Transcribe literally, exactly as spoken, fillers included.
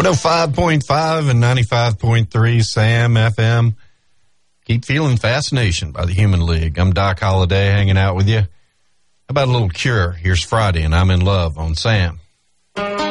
one oh five point five and ninety-five point three Sam F M. Keep feeling fascination by the Human League. I'm Doc Holliday hanging out with you. How about a little Cure? Here's Friday, and I'm in love on Sam.